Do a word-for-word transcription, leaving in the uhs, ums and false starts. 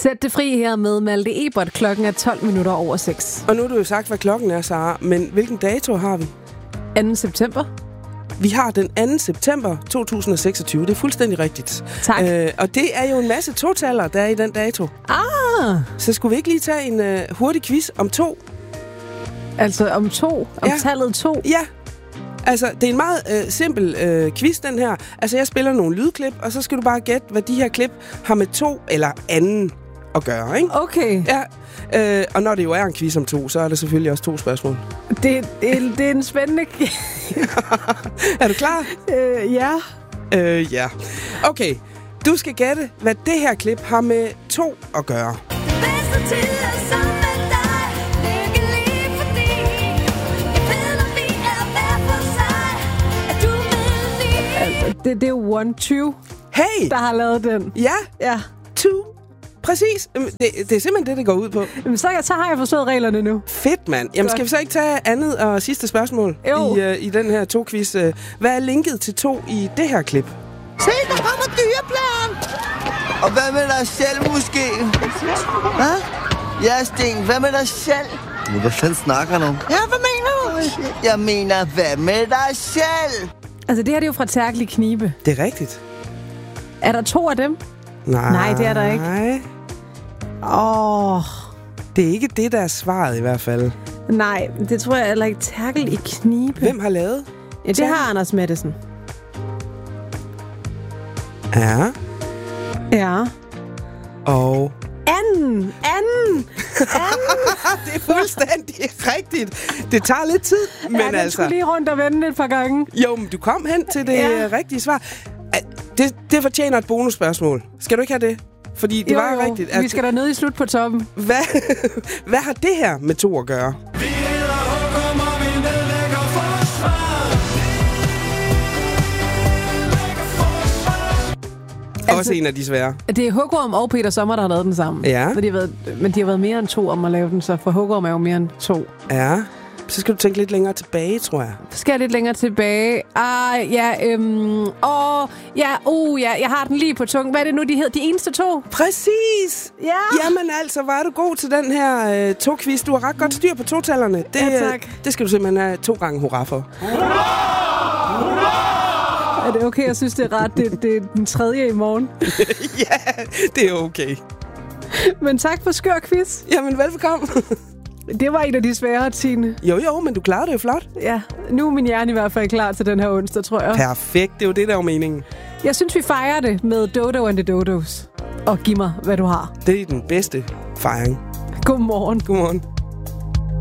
Sæt det fri her med Malte Ebert. Klokken er tolv minutter over seks. Og nu har du jo sagt, hvad klokken er, Sara. Men hvilken dato har vi? anden september. Vi har den anden september to tusind og seksogtyve. Det er fuldstændig rigtigt. Tak. Øh, og det er jo en masse totaller, der er i den dato. Ah! Så skulle vi ikke lige tage en øh, hurtig quiz om to? Altså om to? Om Ja. tallet to? Ja. Altså, det er en meget øh, simpel øh, quiz, den her. Altså, jeg spiller nogle lydklip, og så skal du bare gætte, hvad de her klip har med to eller anden at gøre, ikke? Okay. Ja. Øh, og når det jo er en quiz om to, så er der selvfølgelig også to spørgsmål. Det, det, det er en spændende... Er du klar? øh, ja. Øh, ja. Okay. Du skal gætte, hvad det her klip har med to at gøre. Altså, det, det er jo One Two, Hey! der har lavet den. Ja, Ja. two. Præcis. Jamen, Det, det er simpelthen det, det går ud på. Jamen, så, så har jeg forstået reglerne nu. Fedt, mand. Jamen, Godt. skal vi så ikke tage andet og sidste spørgsmål Jo. i, uh, i den her to-quiz? Hvad er linket til to i det her klip? Se, der kommer dyreplan! Og hvad med dig selv, måske? Hvad? Ja, Sten, hvad med dig selv? Hvad fanden snakker du? Ja, hvad mener du? Jeg mener, hvad med dig selv? Altså, det her det er jo fra Terkel Knibe. Det er rigtigt. Er der to af dem? Nej. Nej, det er der ikke. Nej. Åh, oh, Det er ikke det, der er svaret i hvert fald. nej. Det tror jeg heller ikke. Terkel i Knibe. Hvem har lavet? Ja, det har Anders Mattesen. Ja. Ja. Og... Anden! Anden! det er fuldstændig rigtigt. Det tager lidt tid, men ja, den altså... skulle lige rundt og vende et par gange. Jo, men du kom hen til det Ja. ja. rigtige svar. Det, det fortjener et bonusspørgsmål. Skal du ikke have det? Fordi det jo, var jo. rigtigt. Vi skal da ned i slut på toppen. Hvad, hvad har det her med to at gøre? Altså, Også en af de svære. Det er Hugorm og Peter Sommer, der har lavet den sammen. Ja. Men de, har været, men de har været mere end to om at lave den, så for Hugorm er jo mere end to. Ja. Så skal du tænke lidt længere tilbage, tror jeg. Så skal jeg lidt længere tilbage. Ah, ja, øhm... Åh, ja, uh, ja, jeg har den lige på tungen. Hvad er det nu, de hedder? De eneste to? Præcis! Ja! Jamen altså, var du god til den her øh, to-quiz. Du har ret godt styr på totallerne. Det, Ja, tak. øh, det skal du simpelthen have to gange hurra for. Er det okay? Jeg synes, det er ret. Det, det er den tredje i morgen. Ja, det er okay. Men tak for skør quiz. Jamen, velbekomme. Det var en af de svære, Tine. Jo, jo, men du klarede det jo flot. Ja, nu er min hjerne i hvert fald klar til den her onsdag, tror jeg. Perfekt, det er jo det, der er meningen. Jeg synes, vi fejrer det med Dodo and the Dodos. Og giv mig, hvad du har. Det er den bedste fejring. God morgen. Godmorgen.